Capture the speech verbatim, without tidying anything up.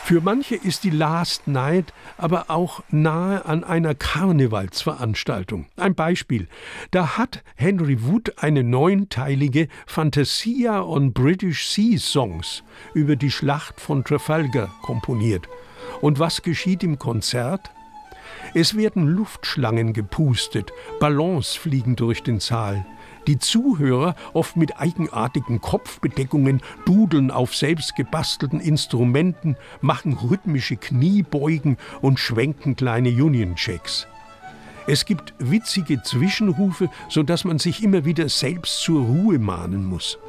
Für manche ist die Last Night aber auch nahe an einer Karnevalsveranstaltung. Ein Beispiel: Da hat Henry Wood eine neunteilige Fantasia on British Sea Songs über die Schlacht von Trafalgar komponiert. Und was geschieht im Konzert? Es werden Luftschlangen gepustet, Ballons fliegen durch den Saal. Die Zuhörer, oft mit eigenartigen Kopfbedeckungen, dudeln auf selbst gebastelten Instrumenten, machen rhythmische Kniebeugen und schwenken kleine Union-Jacks. Es gibt witzige Zwischenrufe, sodass man sich immer wieder selbst zur Ruhe mahnen muss.